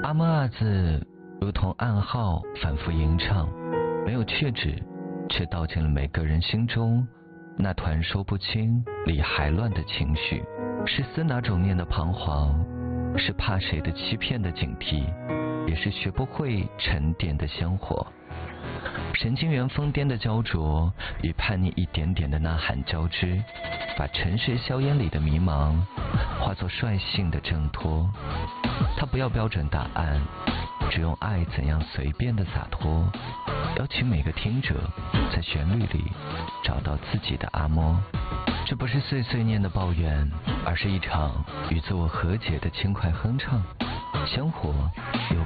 阿嬷二字如同暗号反复吟唱，没有确指，却道尽了每个人心中那团说不清理还乱的情绪。是思哪种念的彷徨，是怕谁的欺骗的警惕，也是学不会沉淀的香火。神经元疯癫的焦灼与叛逆一点点的呐喊交织，把城市硝烟里的迷茫化作率性的挣脱。他不要标准答案，只用爱怎样随便的洒脱，邀请每个听者在旋律里找到自己的阿嬷。这不是碎碎念的抱怨，而是一场与自我和解的轻快哼唱。香火有